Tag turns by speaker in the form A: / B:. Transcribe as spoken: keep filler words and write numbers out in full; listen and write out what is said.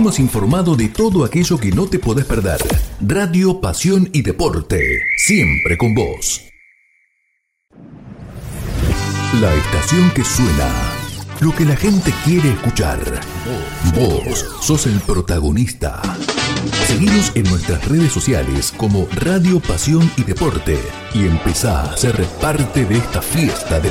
A: mantenemos informado de todo aquello que no te podés perder. Radio, Pasión y Deporte, siempre con vos. La estación que suena, lo que la gente quiere escuchar. Vos sos el protagonista. Seguinos en nuestras redes sociales como Radio, Pasión y Deporte y empezá a ser parte de esta fiesta de